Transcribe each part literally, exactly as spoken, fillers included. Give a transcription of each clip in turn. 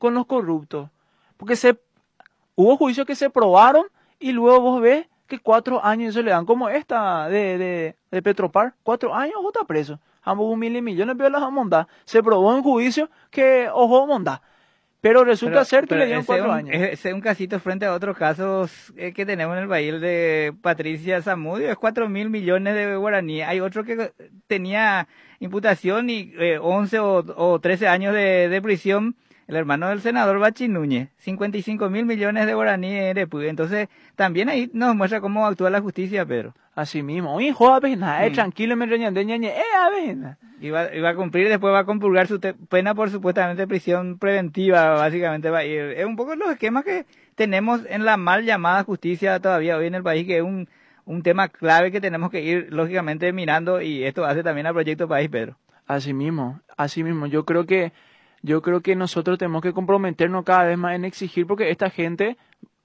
con los corruptos. Porque se, hubo juicios que se probaron y luego vos ves que cuatro años se le dan, como esta de, de, de Petropar, cuatro años o está preso. Ambos un mil millones de las mondas. Se probó en juicio que ojo monda. Pero resulta Pero, ser que pero le dieron ese cuatro un, años. Ese es un casito frente a otros casos eh, que tenemos en el país de Patricia Zamudio, es cuatro mil millones de guaraníes. Hay otro que tenía imputación y eh, once o, o trece años de, de prisión, el hermano del senador Bachi Núñez, cincuenta y cinco mil millones de guaraníes de Puy. Entonces, también ahí nos muestra cómo actúa la justicia, Pedro. Así mismo. Oye, joder, nada, eh, Mm. tranquilo, me reñande, ñañe, eh, a ver. Iba, iba a cumplir, después va a compurgar su te- pena por supuestamente prisión preventiva, básicamente va a ir. Es un poco los esquemas que tenemos en la mal llamada justicia todavía hoy en el país, que es un, un tema clave que tenemos que ir lógicamente mirando, y esto hace también al Proyecto País, Pedro. Así mismo, así mismo. Yo creo que, yo creo que nosotros tenemos que comprometernos cada vez más en exigir, porque esta gente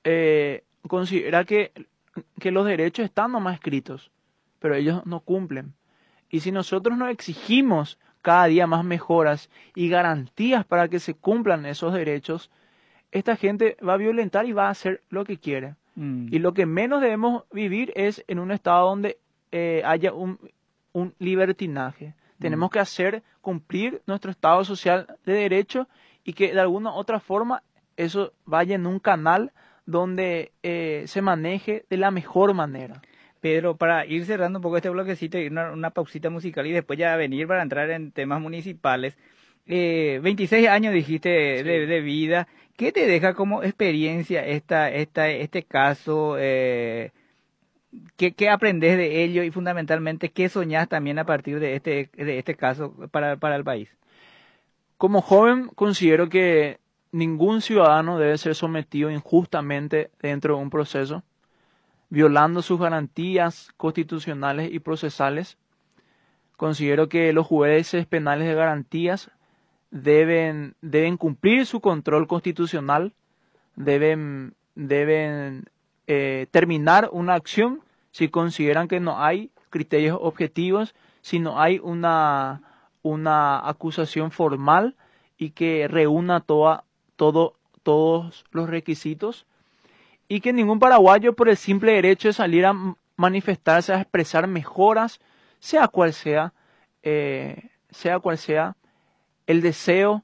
eh, considera que, que los derechos están nomás escritos, pero ellos no cumplen. Y si nosotros no exigimos cada día más mejoras y garantías para que se cumplan esos derechos, esta gente va a violentar y va a hacer lo que quiere. Mm. Y lo que menos debemos vivir es en un estado donde eh, haya un, un libertinaje. Mm. Tenemos que hacer cumplir nuestro estado social de derecho y que de alguna otra forma eso vaya en un canal donde eh, se maneje de la mejor manera. Pedro, para ir cerrando un poco este bloquecito y una, una pausita musical y después ya venir para entrar en temas municipales. Eh, veintiséis años dijiste Sí. de, de vida. ¿Qué te deja como experiencia esta, esta, este caso? Eh, ¿qué, ¿Qué aprendes de ello y fundamentalmente qué soñás también a partir de este, de este caso para, para el país? Como joven considero que ningún ciudadano debe ser sometido injustamente dentro de un proceso, violando sus garantías constitucionales y procesales. Considero que los jueces penales de garantías deben, deben cumplir su control constitucional, deben, deben eh, terminar una acción si consideran que no hay criterios objetivos, si no hay una, una acusación formal y que reúna toda, todo, todos los requisitos. Y que ningún paraguayo, por el simple derecho de salir a manifestarse, a expresar mejoras, sea cual sea, eh, sea cual sea el deseo,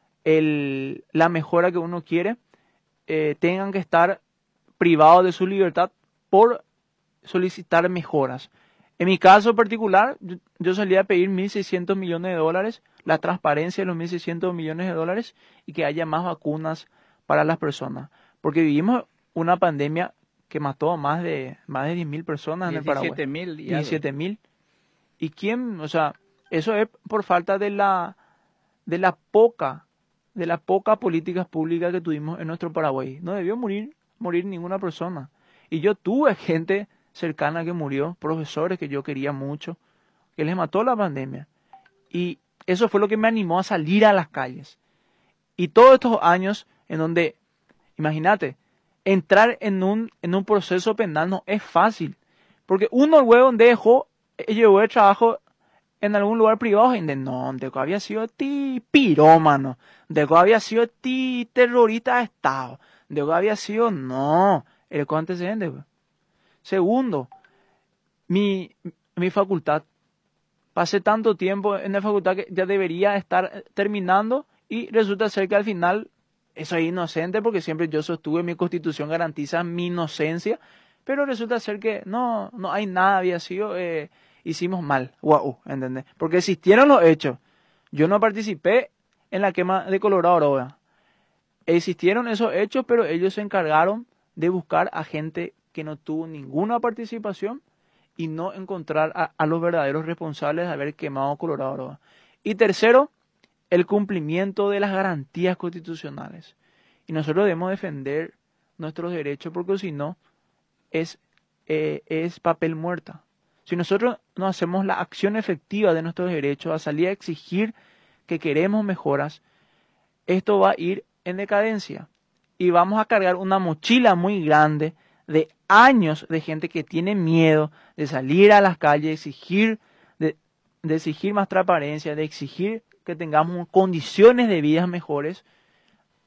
el, la mejora que uno quiere, eh, tengan que estar privados de su libertad por solicitar mejoras. En mi caso particular, yo, yo salí a pedir mil seiscientos millones de dólares, la transparencia de los mil seiscientos millones de dólares y que haya más vacunas para las personas. Porque vivimos una pandemia que mató a más de más de diez mil personas en el Paraguay. diecisiete mil. diecisiete mil. ¿Y quién? O sea, eso es por falta de la de la poca de la poca políticas públicas que tuvimos en nuestro Paraguay. No debió morir morir ninguna persona. Y yo tuve gente cercana que murió, profesores que yo quería mucho, que les mató la pandemia. Y eso fue lo que me animó a salir a las calles. Y todos estos años en donde, imagínate, entrar en un, en un proceso penal no es fácil. Porque uno luego dejó, llevó el trabajo en algún lugar privado y de no, de que había sido ti pirómano, de que había sido ti terrorista de Estado, de que había sido, no, el antecedente. Segundo, mi, mi facultad, pasé tanto tiempo en la facultad que ya debería estar terminando y resulta ser que al final soy inocente porque siempre yo sostuve mi constitución garantiza mi inocencia, pero resulta ser que no, no hay nada, había sido, eh, hicimos mal, wow, ¿entendés? Porque existieron los hechos. Yo no participé en la quema de Colorado Oroga. Existieron esos hechos, pero ellos se encargaron de buscar a gente que no tuvo ninguna participación y no encontrar a, a los verdaderos responsables de haber quemado Colorado Oroga. Y tercero, el cumplimiento de las garantías constitucionales. Y nosotros debemos defender nuestros derechos porque si no, es, eh, es papel muerta. Si nosotros no hacemos la acción efectiva de nuestros derechos, a salir a exigir que queremos mejoras, esto va a ir en decadencia. Y vamos a cargar una mochila muy grande de años de gente que tiene miedo de salir a las calles, de exigir, de, de exigir más transparencia, de exigir que tengamos condiciones de vida mejores